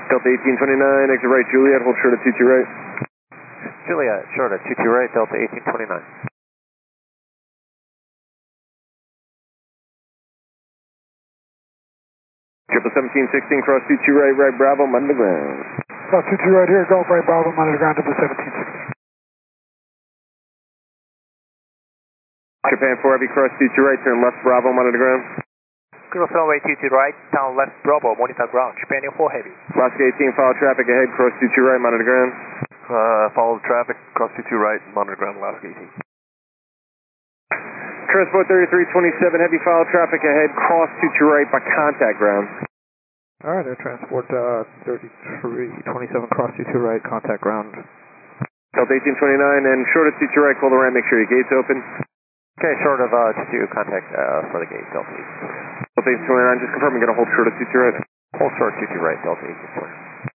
Delta 1829, exit right Juliet, hold short at 22 right. Juliet, short at 22 right, Delta 1829. 1716, cross 22 right, right Bravo, I'm on the ground. Cross 22 right here, Golf right Bravo, I'm on the ground, 1716. Japan 4 Heavy, cross 22 right, turn left Bravo, I'm on the ground. Cross runway 22 right, down left Bravo, monitor ground, Japan 4 Heavy. Alaska 18, follow traffic ahead, cross 22 right, I'm on the ground. Follow the traffic, cross 22 right, monitor ground, Alaska 18. Transport 3327, heavy follow traffic ahead, cross 22 right by contact ground. Alright, Air Transport 3327, cross 22 right, contact ground. Delta 1829 and short at 22 right, call the ramp, make sure your gate's open. Okay, short of 22, contact for the gate, Delta 18. Delta 1829, just confirm you're going to hold short at 22 right. Hold short 22 right, Delta 1829.